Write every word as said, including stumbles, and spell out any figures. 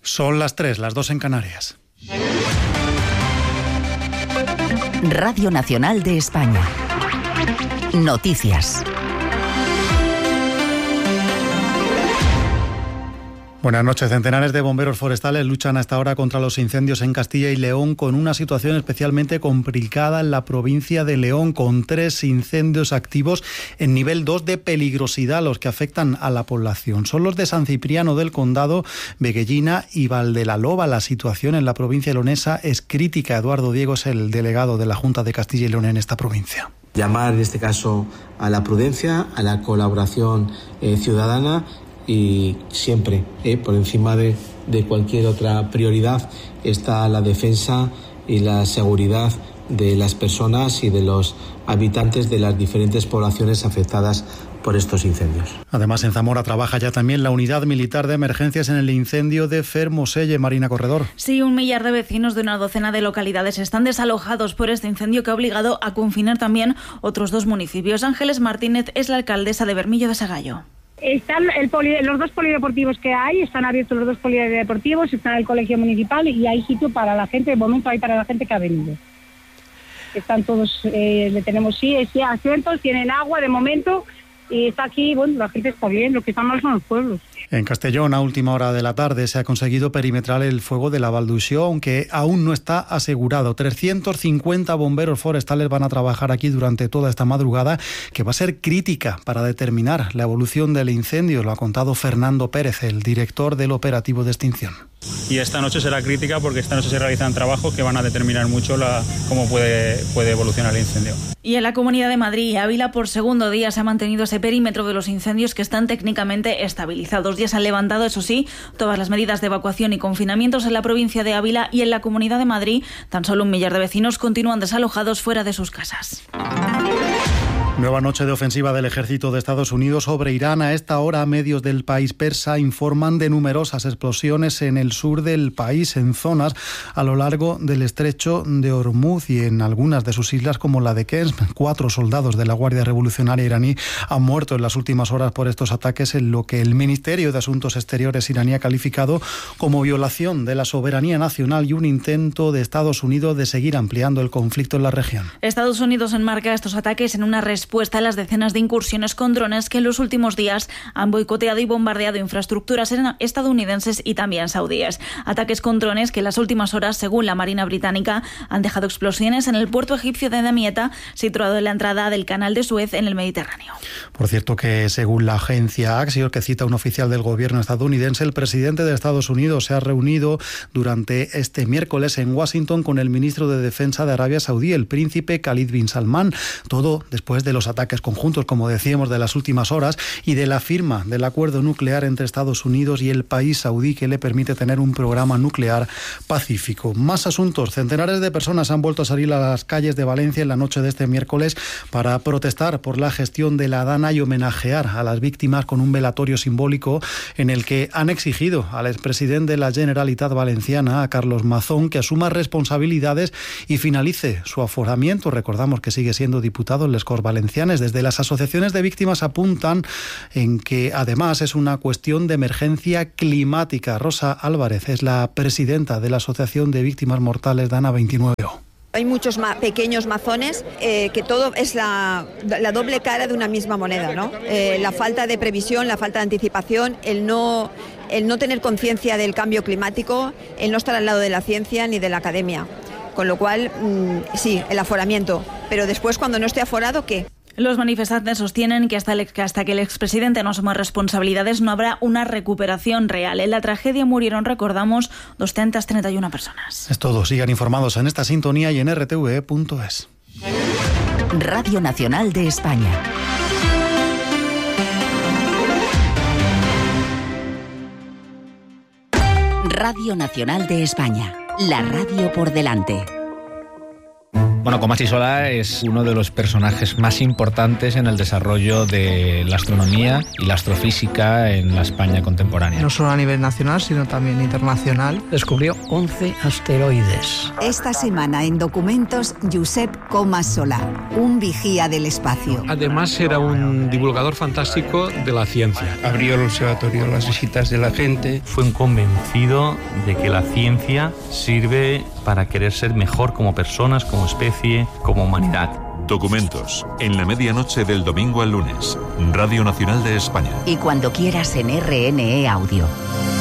Son las tres, las dos en Canarias. Radio Nacional de España. Noticias. Buenas noches. Centenares de bomberos forestales luchan hasta ahora contra los incendios en Castilla y León, con una situación especialmente complicada en la provincia de León, con tres incendios activos en nivel dos de peligrosidad, los que afectan a la población. Son los de San Cipriano del Condado, Veguellina y Valdelaloba. La situación en la provincia leonesa es crítica. Eduardo Diego es el delegado de la Junta de Castilla y León en esta provincia. Llamar en este caso a la prudencia, a la colaboración eh, ciudadana, y siempre, eh, por encima de, de cualquier otra prioridad, está la defensa y la seguridad de las personas y de los habitantes de las diferentes poblaciones afectadas por estos incendios. Además, en Zamora trabaja ya también la unidad militar de emergencias en el incendio de Fermoselle. Marina Corredor. Sí, un millar de vecinos de una docena de localidades están desalojados por este incendio que ha obligado a confinar también otros dos municipios. Ángeles Martínez es la alcaldesa de Bermillo de Sagallo. Están el poli, los dos polideportivos que hay, están abiertos los dos polideportivos, está el colegio municipal y hay sitio para la gente, de momento hay para la gente que ha venido. Están todos, eh, le tenemos sí, sí, asientos, tienen agua de momento y está aquí, bueno, la gente está bien, lo que está mal son los pueblos. En Castellón, a última hora de la tarde, se ha conseguido perimetrar el fuego de la Valduixó, aunque aún no está asegurado. trescientos cincuenta bomberos forestales van a trabajar aquí durante toda esta madrugada, que va a ser crítica para determinar la evolución del incendio. Lo ha contado Fernando Pérez, el director del operativo de extinción. Y esta noche será crítica porque esta noche se realizan trabajos que van a determinar mucho la, cómo puede, puede evolucionar el incendio. Y en la Comunidad de Madrid y Ávila, por segundo día se ha mantenido ese perímetro de los incendios que están técnicamente estabilizados. Ya se han levantado, eso sí, todas las medidas de evacuación y confinamientos en la provincia de Ávila, y en la Comunidad de Madrid tan solo un millar de vecinos continúan desalojados fuera de sus casas. Nueva noche de ofensiva del ejército de Estados Unidos sobre Irán. A esta hora, medios del país persa informan de numerosas explosiones en el sur del país, en zonas a lo largo del estrecho de Hormuz y en algunas de sus islas como la de Kesm. Cuatro soldados de la Guardia Revolucionaria iraní han muerto en las últimas horas por estos ataques, en lo que el Ministerio de Asuntos Exteriores iraní ha calificado como violación de la soberanía nacional y un intento de Estados Unidos de seguir ampliando el conflicto en la región. Estados Unidos enmarca estos ataques en una respuesta respuesta a las decenas de incursiones con drones que en los últimos días han boicoteado y bombardeado infraestructuras estadounidenses y también saudíes. Ataques con drones que en las últimas horas, según la Marina Británica, han dejado explosiones en el puerto egipcio de Damietta, situado en la entrada del Canal de Suez en el Mediterráneo. Por cierto que, según la agencia Axios, que cita un oficial del gobierno estadounidense, el presidente de Estados Unidos se ha reunido durante este miércoles en Washington con el ministro de Defensa de Arabia Saudí, el príncipe Khalid bin Salman. Todo después de los ataques conjuntos, como decíamos, de las últimas horas y de la firma del acuerdo nuclear entre Estados Unidos y el país saudí, que le permite tener un programa nuclear pacífico. Más asuntos. Centenares de personas han vuelto a salir a las calles de Valencia en la noche de este miércoles para protestar por la gestión de la Dana y homenajear a las víctimas con un velatorio simbólico en el que han exigido al expresidente de la Generalitat Valenciana, a Carlos Mazón, que asuma responsabilidades y finalice su aforamiento. Recordamos que sigue siendo diputado en les Corts Valencianes. Desde las asociaciones de víctimas apuntan en que además es una cuestión de emergencia climática. Rosa Álvarez es la presidenta de la Asociación de Víctimas Mortales Dana veintinueve O. Hay muchos ma- pequeños mazones, eh, que todo es la, la doble cara de una misma moneda, ¿no? Eh, la falta de previsión, la falta de anticipación, el no, el no tener conciencia del cambio climático, el no estar al lado de la ciencia ni de la academia. Con lo cual, mmm, sí, el aforamiento. Pero después, cuando no esté aforado, ¿qué? Los manifestantes sostienen que hasta, el, que hasta que el expresidente no asuma responsabilidades no habrá una recuperación real. En la tragedia murieron, recordamos, doscientas treinta y una personas. Es todo. Sigan informados en esta sintonía y en r t v e punto es. Radio Nacional de España. Radio Nacional de España. La radio por delante. Bueno, Comas y Solà es uno de los personajes más importantes en el desarrollo de la astronomía y la astrofísica en la España contemporánea. No solo a nivel nacional, sino también internacional. Descubrió once asteroides. Esta semana en Documentos, Josep Comas Solà, un vigía del espacio. Además era un divulgador fantástico de la ciencia. Abrió el observatorio a las visitas de la gente. Fue un convencido de que la ciencia sirve para querer ser mejor como personas, como especie, como humanidad. Documentos, en la medianoche del domingo al lunes, Radio Nacional de España. Y cuando quieras en R N E Audio.